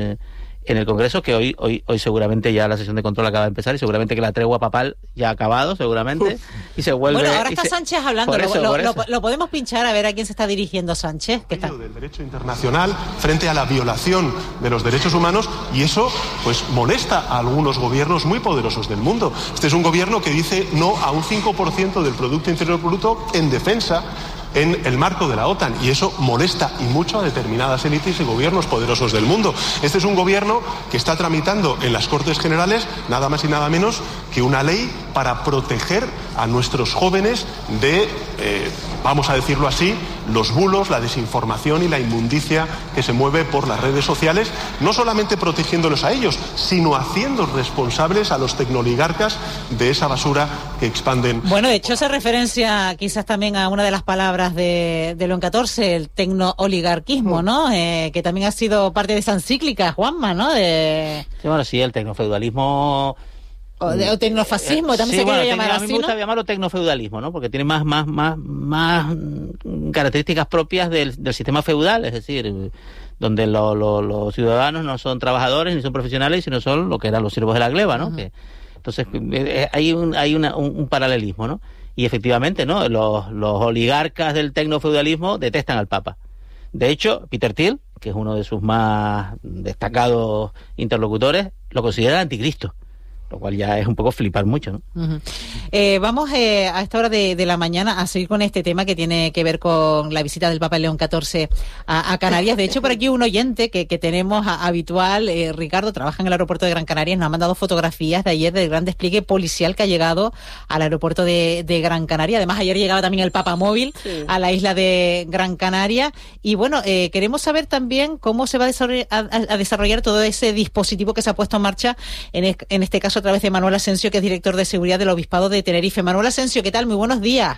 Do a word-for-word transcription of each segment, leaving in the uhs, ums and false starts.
en el Congreso, que hoy hoy hoy seguramente ya la sesión de control acaba de empezar y seguramente que la tregua papal ya ha acabado, seguramente, Uf. y se vuelve... Bueno, ahora está se... Sánchez hablando, eso, lo, lo, lo podemos pinchar a ver a quién se está dirigiendo Sánchez. Que está... del derecho internacional frente a la violación de los derechos humanos, y eso pues molesta a algunos gobiernos muy poderosos del mundo. Este es un gobierno que dice no a un cinco por ciento del Producto Interior Bruto en defensa en el marco de la OTAN, y eso molesta y mucho a determinadas élites y gobiernos poderosos del mundo. Este es un gobierno que está tramitando en las Cortes Generales nada más y nada menos que una ley para proteger a nuestros jóvenes de, eh, vamos a decirlo así, los bulos, la desinformación y la inmundicia que se mueve por las redes sociales, no solamente protegiéndolos a ellos, sino haciendo responsables a los tecnooligarcas de esa basura que expanden. Bueno, de hecho, hace referencia quizás también a una de las palabras de, de León catorce, el tecnooligarquismo, ¿no? Eh, que también ha sido parte de esa encíclica, Juanma, ¿no? De... Sí, bueno, sí, el tecnofeudalismo... O, de, o tecnofascismo, también sí, se bueno, quiere llamar a así, mí me gusta ¿no? llamarlo tecnofeudalismo, ¿no? Porque tiene más más más más características propias del, del sistema feudal, es decir, donde lo, lo, los ciudadanos no son trabajadores ni son profesionales, sino son lo que eran los siervos de la gleba, ¿no? Uh-huh. Que, entonces eh, hay un hay una, un, un paralelismo, ¿no? Y efectivamente, ¿no? Los, los oligarcas del tecnofeudalismo detestan al Papa. De hecho, Peter Thiel, que es uno de sus más destacados interlocutores, lo considera anticristo. Lo cual ya es un poco flipar mucho, ¿no? Uh-huh. Eh, vamos eh, a esta hora de, de la mañana a seguir con este tema que tiene que ver con la visita del Papa León catorce a, a Canarias. De hecho, por aquí un oyente que, que tenemos a, habitual, eh, Ricardo, trabaja en el aeropuerto de Gran Canaria, nos ha mandado fotografías de ayer del gran despliegue policial que ha llegado al aeropuerto de, de Gran Canaria. Además, ayer llegaba también el Papa Móvil sí. a la isla de Gran Canaria. Y bueno, eh, queremos saber también cómo se va a desarrollar, a, a desarrollar todo ese dispositivo que se ha puesto en marcha, en, es, en este caso a través de Manuel Asensio, que es director de seguridad del Obispado de Tenerife. Manuel Asensio, ¿qué tal? Muy buenos días.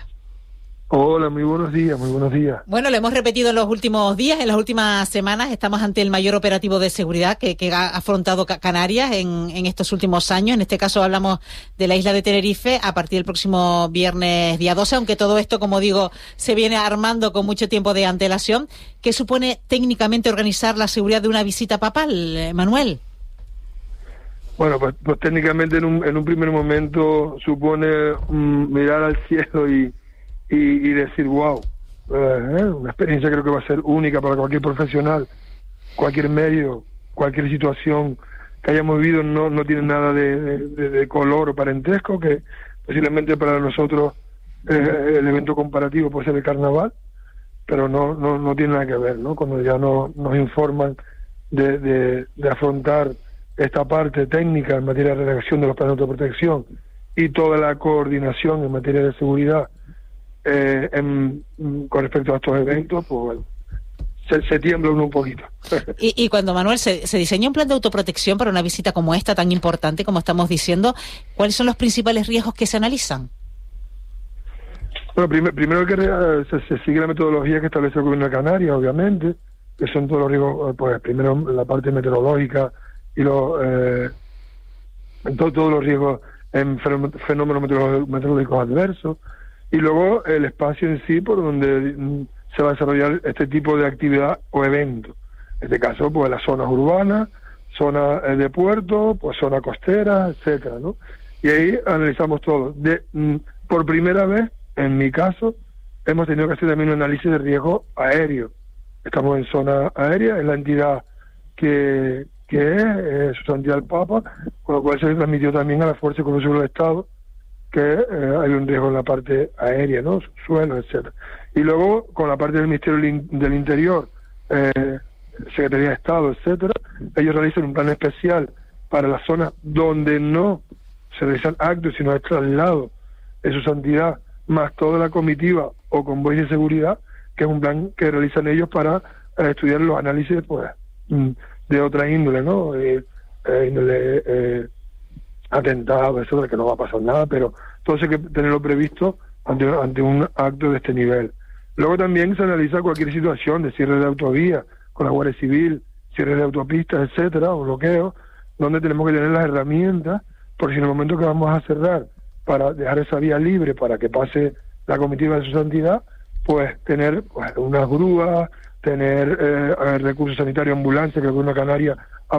Hola, muy buenos días, muy buenos días. Bueno, lo hemos repetido en los últimos días, en las últimas semanas. Estamos ante el mayor operativo de seguridad que, que ha afrontado Canarias en, en estos últimos años. En este caso hablamos de la isla de Tenerife a partir del próximo viernes día doce, aunque todo esto, como digo, se viene armando con mucho tiempo de antelación. ¿Qué supone técnicamente organizar la seguridad de una visita papal, Manuel? Bueno, pues, pues técnicamente en un, en un primer momento supone um, mirar al cielo y, y, y decir, wow, eh, una experiencia creo que va a ser única para cualquier profesional, cualquier medio, cualquier situación que hayamos vivido, no, no tiene nada de, de, de color o parentesco, que posiblemente para nosotros eh, el evento comparativo puede ser el carnaval, pero no, no, no tiene nada que ver, ¿no? Cuando ya no, nos informan de, de, de afrontar esta parte técnica en materia de redacción de los planes de protección y toda la coordinación en materia de seguridad eh, en, con respecto a estos eventos, pues bueno, se, se tiembla uno un poquito. Y, y cuando, Manuel, se, se diseña un plan de autoprotección para una visita como esta, tan importante como estamos diciendo, ¿cuáles son los principales riesgos que se analizan? Bueno, prim- primero que eh, se, se sigue la metodología que establece el Gobierno de Canarias, obviamente, que son todos los riesgos, pues primero la parte meteorológica y los eh, todo, todos los riesgos en fenómenos meteorológicos adversos, y luego el espacio en sí por donde se va a desarrollar este tipo de actividad o evento. En este caso, pues las zonas urbanas, zonas de puerto, pues zona costera, etcétera, ¿no? Y ahí analizamos todo. De, por primera vez, en mi caso, hemos tenido que hacer también un análisis de riesgo aéreo. Estamos en zona aérea, es la entidad que que es eh, su santidad el Papa, con lo cual se le transmitió también a la Fuerza y Cuerpo de Seguridad del Estado que eh, hay un riesgo en la parte aérea, ¿no? Suelo, etcétera. Y luego, con la parte del Ministerio del Interior, eh, Secretaría de Estado, etcétera, ellos realizan un plan especial para las zonas donde no se realizan actos, sino el traslado de su santidad, más toda la comitiva o convoy de seguridad, que es un plan que realizan ellos para eh, estudiar los análisis, pues, de otra índole, ¿no? Eh, eh, índole eh, atentado, eso de que no va a pasar nada, pero todo eso hay que tenerlo previsto ante, ante un acto de este nivel. Luego también se analiza cualquier situación de cierre de autovía con la Guardia Civil, cierre de autopistas, etcétera, o bloqueo, donde tenemos que tener las herramientas, porque si en el momento que vamos a cerrar para dejar esa vía libre para que pase la comitiva de su santidad, pues tener pues, unas grúas, tener eh, recursos sanitarios, ambulancia, que alguna Canaria